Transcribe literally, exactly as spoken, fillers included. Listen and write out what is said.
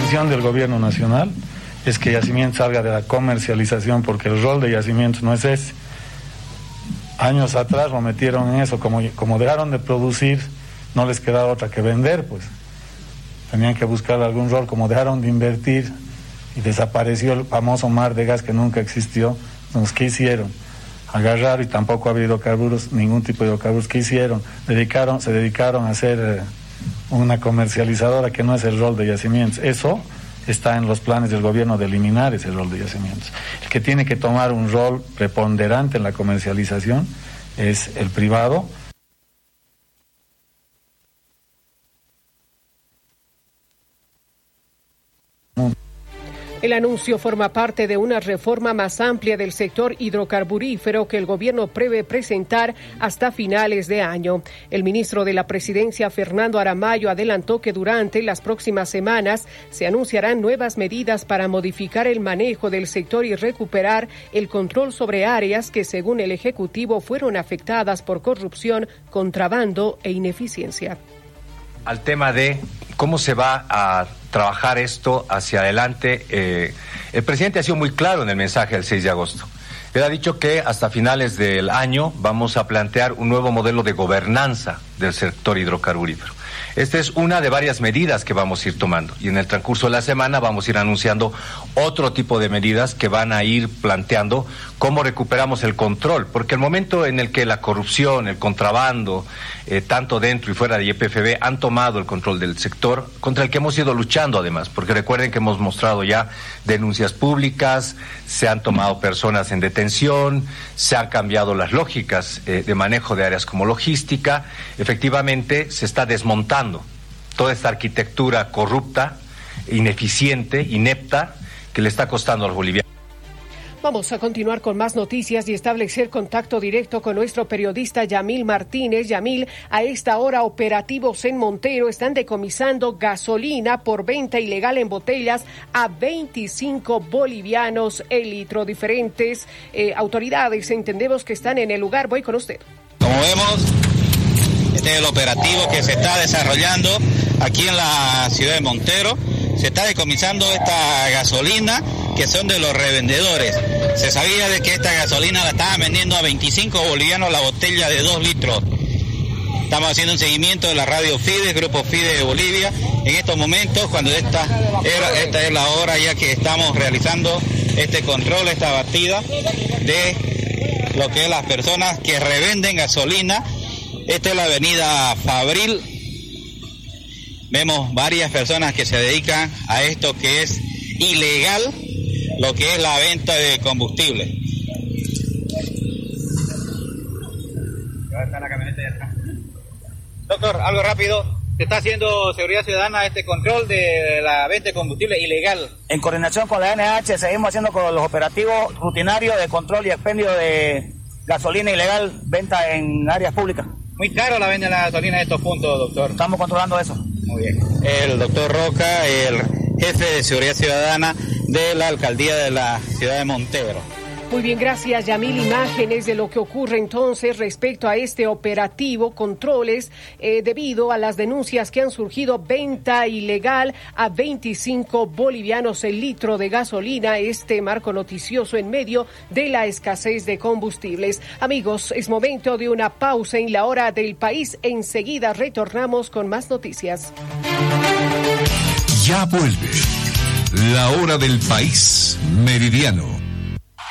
intención del gobierno nacional es que Yacimientos salga de la comercialización, porque el rol de Yacimientos no es ese. Años atrás lo metieron en eso, como, como dejaron de producir, no les quedaba otra que vender, pues tenían que buscar algún rol. Como dejaron de invertir y desapareció el famoso mar de gas que nunca existió, entonces ¿qué hicieron? Agarrar, y tampoco había hidrocarburos, ningún tipo de hidrocarburos. ¿Qué hicieron? Dedicaron, se dedicaron a hacer eh, una comercializadora, que no es el rol de Yacimientos. Eso está en los planes del gobierno, de eliminar ese rol de Yacimientos. El que tiene que tomar un rol preponderante en la comercialización es el privado. El anuncio forma parte de una reforma más amplia del sector hidrocarburífero que el gobierno prevé presentar hasta finales de año. El ministro de la Presidencia, Fernando Aramayo, adelantó que durante las próximas semanas se anunciarán nuevas medidas para modificar el manejo del sector y recuperar el control sobre áreas que, según el Ejecutivo, fueron afectadas por corrupción, contrabando e ineficiencia. Al tema de cómo se va a trabajar esto hacia adelante, eh, el presidente ha sido muy claro en el mensaje del seis de agosto. Él ha dicho que hasta finales del año vamos a plantear un nuevo modelo de gobernanza del sector hidrocarburífero. Esta es una de varias medidas que vamos a ir tomando, y en el transcurso de la semana vamos a ir anunciando otro tipo de medidas que van a ir planteando cómo recuperamos el control, porque el momento en el que la corrupción, el contrabando, eh, tanto dentro y fuera de Y P F B, han tomado el control del sector, contra el que hemos ido luchando además, porque recuerden que hemos mostrado ya denuncias públicas, se han tomado personas en detención, se han cambiado las lógicas eh, de manejo de áreas como logística. Efectivamente se está desmontando toda esta arquitectura corrupta, ineficiente, inepta, que le está costando a los bolivianos. Vamos a continuar con más noticias y establecer contacto directo con nuestro periodista Yamil Martínez. Yamil, a esta hora operativos en Montero están decomisando gasolina por venta ilegal en botellas a veinticinco bolivianos el litro. Diferentes eh, autoridades entendemos que están en el lugar. Voy con usted. Como vemos, este es el operativo que se está desarrollando aquí en la ciudad de Montero. Se está decomisando esta gasolina que son de los revendedores. Se sabía de que esta gasolina la estaban vendiendo a veinticinco bolivianos la botella de dos litros. Estamos haciendo un seguimiento de la radio Fides, Grupo Fides de Bolivia. En estos momentos, cuando esta, era, esta es la hora ya que estamos realizando este control, esta batida de lo que es las personas que revenden gasolina. Esta es la avenida Fabril. Vemos varias personas que se dedican a esto que es ilegal, lo que es la venta de combustible. Ya está la camioneta, ya está. Doctor, algo rápido. Se está haciendo Seguridad Ciudadana este control de la venta de combustible ilegal. En coordinación con la N H seguimos haciendo con los operativos rutinarios de control y expendio de gasolina ilegal, venta en áreas públicas. Muy caro la venta de la gasolina en estos puntos, doctor. Estamos controlando eso. Muy bien. El doctor Roca, el jefe de Seguridad Ciudadana de la Alcaldía de la ciudad de Montero. Muy bien, gracias, Yamil. Imágenes de lo que ocurre entonces respecto a este operativo, controles, eh, debido a las denuncias que han surgido, venta ilegal a veinticinco bolivianos el litro de gasolina, este marco noticioso en medio de la escasez de combustibles. Amigos, es momento de una pausa en la hora del país. Enseguida retornamos con más noticias. Ya vuelve la hora del país meridiano.